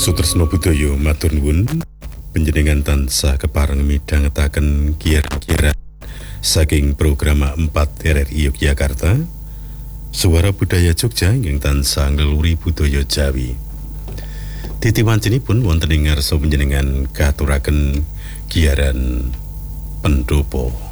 Sutresno Budaya matur nuwun panjenengan tansah kepareng midhangetaken kiar-kiaran saking program 4 RRI Yogyakarta Suara Budaya Jogja ingkang tansah ngeluri budaya Jawi. Titiwancinipun wonten ing ngarsa panjenengan katuraken kiaran pendopo.